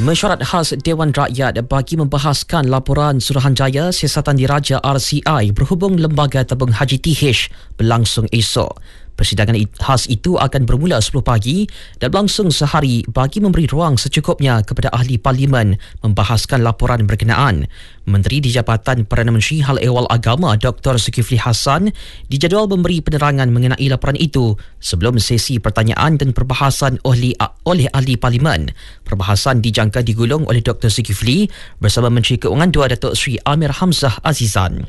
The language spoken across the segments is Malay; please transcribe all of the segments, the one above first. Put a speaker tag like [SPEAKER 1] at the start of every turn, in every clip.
[SPEAKER 1] Mesyuarat khas Dewan Rakyat bagi membahaskan laporan Suruhanjaya Siasatan Diraja RCI berhubung Lembaga Tabung Haji TH berlangsung esok. Persidangan khas itu akan bermula 10 pagi dan berlangsung sehari bagi memberi ruang secukupnya kepada ahli parlimen membahaskan laporan berkenaan. Menteri di Jabatan Perdana Menteri Hal Ehwal Agama Dr. Zulkifli Hassan dijadual memberi penerangan mengenai laporan itu sebelum sesi pertanyaan dan perbahasan oleh ahli parlimen. Perbahasan dijangka digulung oleh Dr. Zulkifli bersama Menteri Keuangan II Datuk Seri Amir Hamzah Azizan.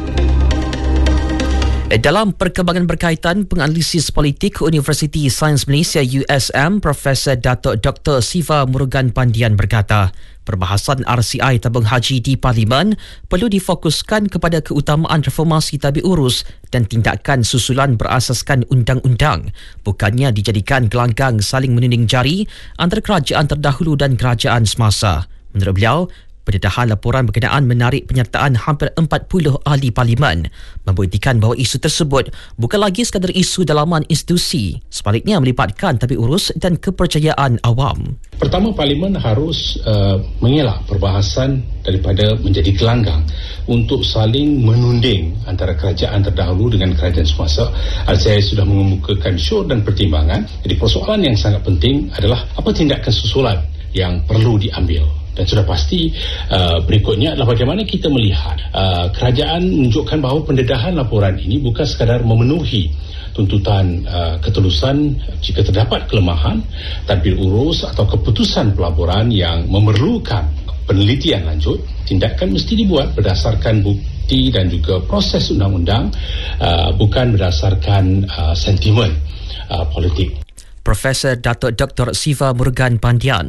[SPEAKER 1] Dalam perkembangan berkaitan penganalisis politik Universiti Sains Malaysia USM, Profesor Datuk Dr. Siva Murugan Pandian berkata, perbahasan RCI tabung haji di Parlimen perlu difokuskan kepada keutamaan reformasi tabik urus dan tindakan susulan berasaskan undang-undang, bukannya dijadikan gelanggang saling menunding jari antara kerajaan terdahulu dan kerajaan semasa. Menurut beliau, pendedahan laporan berkenaan menarik penyertaan hampir 40 ahli parlimen, membuktikan bahawa isu tersebut bukan lagi sekadar isu dalaman institusi, sebaliknya melibatkan tabik urus dan kepercayaan awam.
[SPEAKER 2] Pertama, parlimen harus mengelak perbahasan daripada menjadi gelanggang untuk saling menunding antara kerajaan terdahulu dengan kerajaan semasa. Saya sudah mengemukakan syur dan pertimbangan. Jadi persoalan yang sangat penting adalah apa tindakan susulan yang perlu diambil. Dan sudah pasti berikutnya adalah bagaimana kita melihat kerajaan menunjukkan bahawa pendedahan laporan ini bukan sekadar memenuhi tuntutan ketulusan jika terdapat kelemahan tadbir urus atau keputusan pelaporan yang memerlukan penelitian lanjut. Tindakan mesti dibuat berdasarkan bukti dan juga proses undang-undang, bukan berdasarkan sentimen politik.
[SPEAKER 1] Profesor Datuk Dr. Siva Murugan Pandian.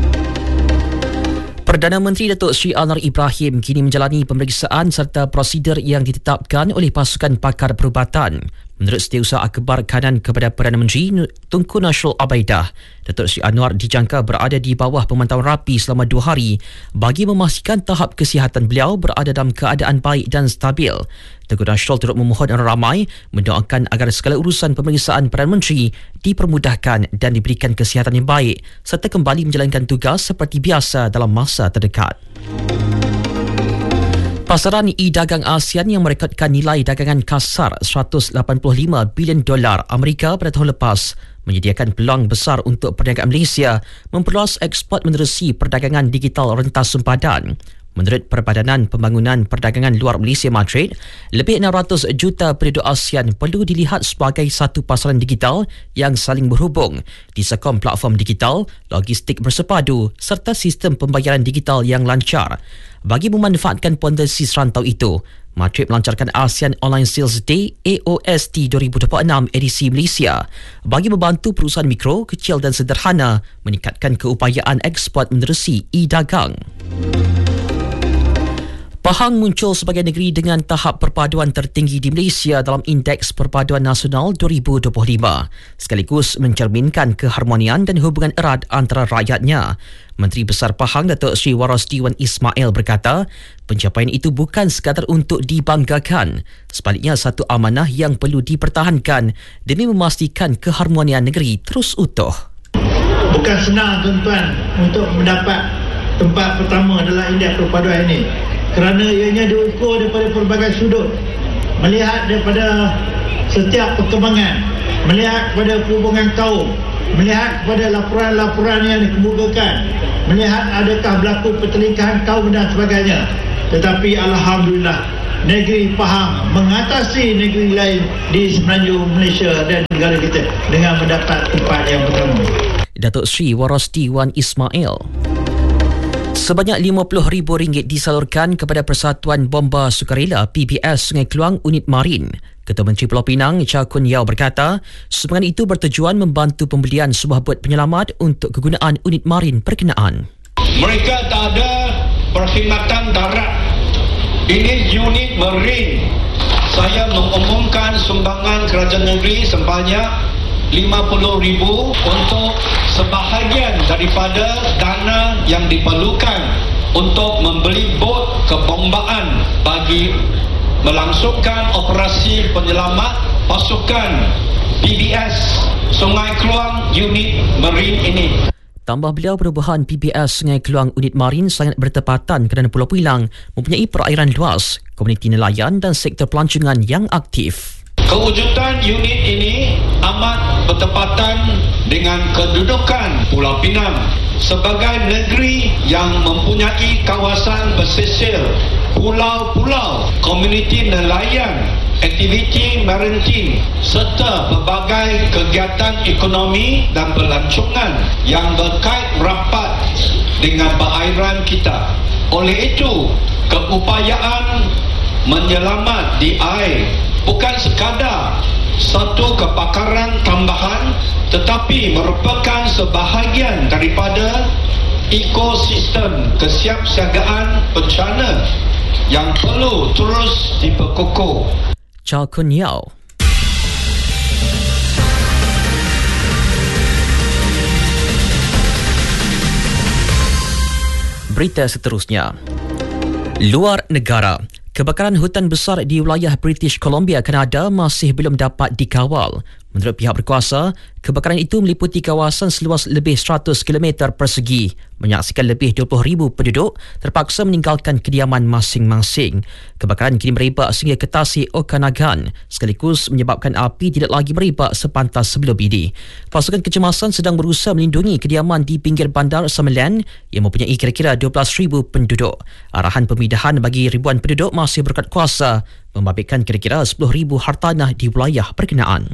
[SPEAKER 1] Perdana Menteri Datuk Seri Anwar Ibrahim kini menjalani pemeriksaan serta prosedur yang ditetapkan oleh pasukan pakar perubatan. Menurut Setiausaha Akhbar Kanan kepada Perdana Menteri Tunku Nasrul Abaidah, Datuk Seri Anwar dijangka berada di bawah pemantauan rapi selama 2 hari bagi memastikan tahap kesihatan beliau berada dalam keadaan baik dan stabil. Tunku Nasrul turut memohon orang ramai mendoakan agar segala urusan pemeriksaan Perdana Menteri dipermudahkan dan diberikan kesihatan yang baik serta kembali menjalankan tugas seperti biasa dalam masa terdekat. Pasaran e-dagang ASEAN yang merekodkan nilai dagangan kasar $185 bilion Amerika pada tahun lepas menyediakan peluang besar untuk perniagaan Malaysia memperluas ekspor menerusi perdagangan digital rentas sempadan. Menurut Perbadanan Pembangunan Perdagangan Luar Malaysia Madrid, lebih 600 juta penduduk ASEAN perlu dilihat sebagai satu pasaran digital yang saling berhubung, disokong platform digital, logistik bersepadu serta sistem pembayaran digital yang lancar. Bagi memanfaatkan potensi serantau itu, Madrid melancarkan ASEAN Online Sales Day AOST 2026 edisi Malaysia bagi membantu perusahaan mikro, kecil dan sederhana meningkatkan keupayaan ekspor menerusi e-dagang. Pahang muncul sebagai negeri dengan tahap perpaduan tertinggi di Malaysia dalam Indeks Perpaduan Nasional 2025, sekaligus mencerminkan keharmonian dan hubungan erat antara rakyatnya. Menteri Besar Pahang Datuk Seri Warosdi Wan Ismail berkata, pencapaian itu bukan sekadar untuk dibanggakan, sebaliknya satu amanah yang perlu dipertahankan demi memastikan keharmonian negeri terus utuh.
[SPEAKER 3] Bukan senang tuan-tuan untuk mendapat tempat pertama dalam indeks perpaduan ini, kerana ianya diukur daripada pelbagai sudut, melihat daripada setiap perkembangan, melihat pada hubungan kaum, melihat pada laporan-laporan yang dikemukakan, melihat adakah berlaku pertelingkahan kaum dan sebagainya. Tetapi Alhamdulillah, negeri Pahang mengatasi negeri lain di semenanjung Malaysia dan negara kita dengan mendapat tempat yang pertama.
[SPEAKER 1] Datuk Seri Warosdi Wan Ismail. Sebanyak RM50,000 disalurkan kepada Persatuan Bomba Sukarela PBS Sungai Keluang Unit Marin. Ketua Menteri Pulau Pinang Cha Kun Yao berkata, sumbangan itu bertujuan membantu pembelian sebuah bot penyelamat untuk kegunaan unit marin berkenaan.
[SPEAKER 4] Mereka tak ada perkhidmatan darat. Ini unit marin. Saya mengumumkan sumbangan kerajaan negeri sebanyak RM50,000 untuk sebahagian daripada dana yang diperlukan untuk membeli bot kebombaan bagi melangsungkan operasi penyelamat pasukan PBS Sungai Keluang unit Marine ini.
[SPEAKER 1] Tambah beliau, perubahan PBS Sungai Keluang Unit Marin sangat bertepatan kerana Pulau Pilang mempunyai perairan luas, komuniti nelayan dan sektor pelancongan yang aktif.
[SPEAKER 4] Kewujudan unit ini amat bertepatan dengan kedudukan Pulau Pinang sebagai negeri yang mempunyai kawasan pesisir, pulau-pulau, komuniti nelayan, aktiviti maritim serta pelbagai kegiatan ekonomi dan pelancongan yang berkait rapat dengan perairan kita. Oleh itu, keupayaan menyelamat di air bukan sekadar satu kepakaran tambahan tetapi merupakan sebahagian daripada ekosistem kesiapsiagaan bencana yang perlu terus diperkukuh.
[SPEAKER 1] Chow Kun Yao. Berita seterusnya. Luar negara. Kebakaran hutan besar di wilayah British Columbia, Kanada masih belum dapat dikawal. Menurut pihak berkuasa, kebakaran itu meliputi kawasan seluas lebih 100 km persegi, menyaksikan lebih 20,000 penduduk terpaksa meninggalkan kediaman masing-masing. Kebakaran kini merebak sehingga ke Tasik Okanagan, sekaligus menyebabkan api tidak lagi merebak sepantas sebelum ini. Pasukan kecemasan sedang berusaha melindungi kediaman di pinggir bandar Summerland yang mempunyai kira-kira 12,000 penduduk. Arahan pemindahan bagi ribuan penduduk masih berkat kuasa, membabitkan kira-kira 10,000 hartanah di wilayah berkenaan.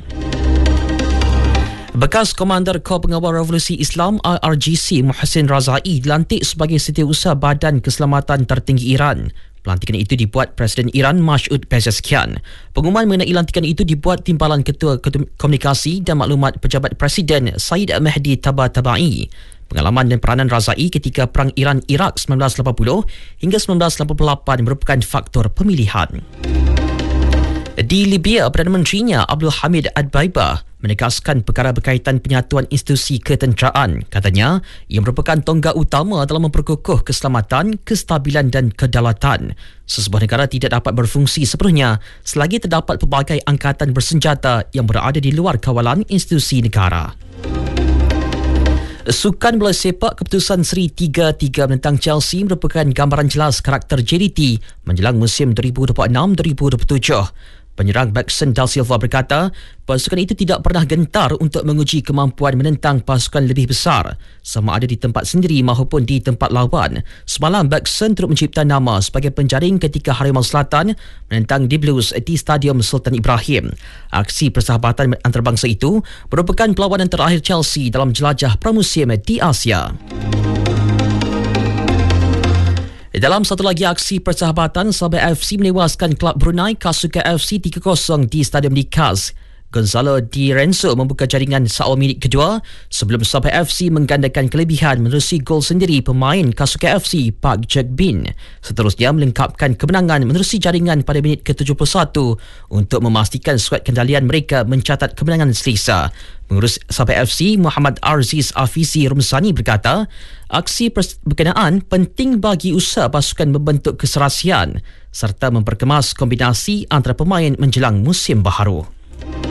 [SPEAKER 1] Bekas Komander Kor Pengawal Revolusi Islam IRGC Muhsin Razai dilantik sebagai Setiausaha Badan Keselamatan Tertinggi Iran. Pelantikan itu dibuat Presiden Iran Masoud Pezeshkian. Pengumuman mengenai lantikan itu dibuat Timbalan Ketua Komunikasi dan Maklumat Pejabat Presiden Syed Mahdi Tabatabai. Pengalaman dan peranan Razai ketika Perang Iran-Iraq 1980 hingga 1988 merupakan faktor pemilihan. Di Libya, Perdana Menterinya Abdul Hamid Ad-Baibah menegaskan perkara berkaitan penyatuan institusi ketenteraan. Katanya, ia merupakan tonggak utama dalam memperkukuh keselamatan, kestabilan dan kedaulatan. Sesebuah negara tidak dapat berfungsi sepenuhnya selagi terdapat pelbagai angkatan bersenjata yang berada di luar kawalan institusi negara. Sukan bola sepak keputusan Seri 3-3 menentang Chelsea merupakan gambaran jelas karakter JDT menjelang musim 2026-2027. Penyerang Baxton Da Silva berkata, pasukan itu tidak pernah gentar untuk menguji kemampuan menentang pasukan lebih besar, sama ada di tempat sendiri maupun di tempat lawan. Semalam, Baxton turut mencipta nama sebagai penjaring ketika Harimau Selatan menentang The Blues di Stadium Sultan Ibrahim. Aksi persahabatan antarabangsa itu merupakan perlawanan terakhir Chelsea dalam jelajah pramusim di Asia. Dalam satu lagi aksi persahabatan, Sabah FC menewaskan klub Brunei Kasuka FC 3-0 di Stadium di Kaz. Gonzalo Di Renzo membuka jaringan saat minit kedua sebelum Sabah FC menggandakan kelebihan menerusi gol sendiri pemain Kasuka FC Park Jack-bin. Seterusnya melengkapkan kemenangan menerusi jaringan pada minit ke-71 untuk memastikan skuad kendalian mereka mencatat kemenangan selesa. Pengurus Sabah FC Muhammad Aziz Afizi Rumsani berkata, aksi berkenaan penting bagi usaha pasukan membentuk keserasian serta memperkemas kombinasi antara pemain menjelang musim baharu.